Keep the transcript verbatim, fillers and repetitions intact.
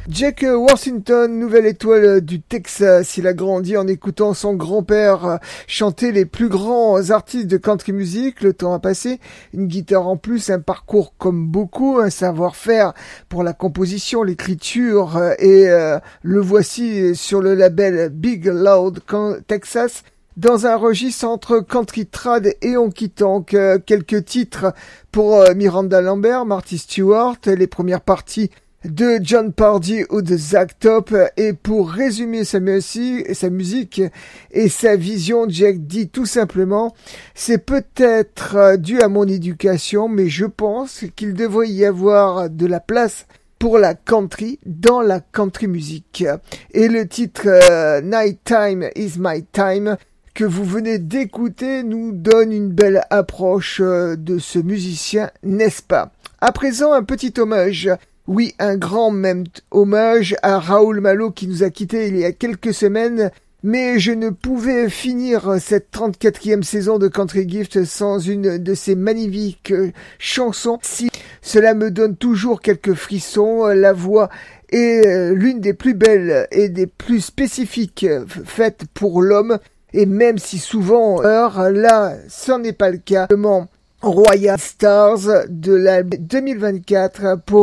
Jack Worthington, nouvelle étoile du Texas, il a grandi en écoutant son grand-père chanter les plus grands artistes de country music. Le temps a passé, une guitare en plus, un parcours comme beaucoup, un savoir-faire pour la composition, l'écriture, et euh, le voici sur le label Big Loud Texas, dans un registre entre country trad et honky tonk. Euh, quelques titres pour euh, Miranda Lambert, Marty Stewart, les premières parties de John Pardy ou de Zack Top. Et pour résumer sa musique, sa musique et sa vision, Jack dit tout simplement: c'est peut-être dû à mon éducation, mais je pense qu'il devrait y avoir de la place pour la country dans la country music. Et le titre euh, Nighttime is my time que vous venez d'écouter nous donne une belle approche euh, de ce musicien, n'est-ce pas? À présent, un petit hommage. Oui, un grand même hommage à Raoul Malo qui nous a quittés il y a quelques semaines, mais je ne pouvais finir cette trente-quatrième saison de Country Gift sans une de ces magnifiques chansons. Si cela me donne toujours quelques frissons, la voix est l'une des plus belles et des plus spécifiques faites pour l'homme, et même si souvent, là, ce n'est pas le cas, Royal Stars de la deux mille vingt-quatre pour